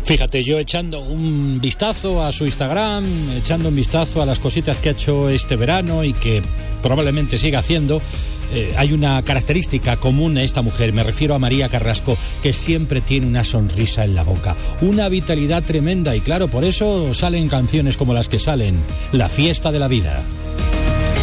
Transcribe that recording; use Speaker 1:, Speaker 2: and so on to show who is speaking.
Speaker 1: Fíjate, yo echando un vistazo a su Instagram, echando un vistazo a las cositas que ha hecho este verano y que probablemente siga haciendo, hay una característica común a esta mujer. Me refiero a María Carrasco, que siempre tiene una sonrisa en la boca, una vitalidad tremenda, y claro, por eso salen canciones como las que salen, La fiesta de la vida.